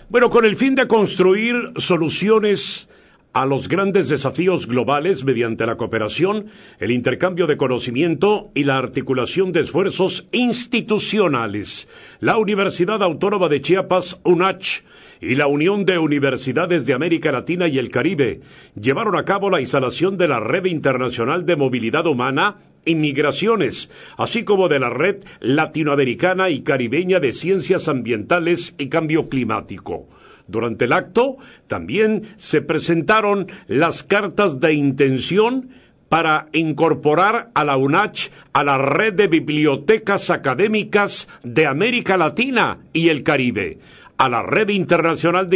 Bueno, con el fin de construir soluciones a los grandes desafíos globales mediante la cooperación, el intercambio de conocimiento y la articulación de esfuerzos institucionales, la Universidad Autónoma de Chiapas, UNACH, y la Unión de Universidades de América Latina y el Caribe llevaron a cabo la instalación de la Red Internacional de Movilidad Humana y Migraciones, así como de la Red Latinoamericana y Caribeña de Ciencias Ambientales y Cambio Climático. Durante el acto también se presentaron las cartas de intención para incorporar a la UNACH a la red de bibliotecas académicas de América Latina y el Caribe, a la Red Internacional de